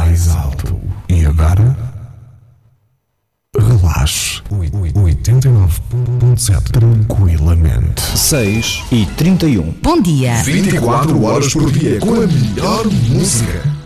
mais alto. E agora? Relaxe. 89.7 tranquilamente. 6h31. Bom dia. 24 horas por dia com a melhor música.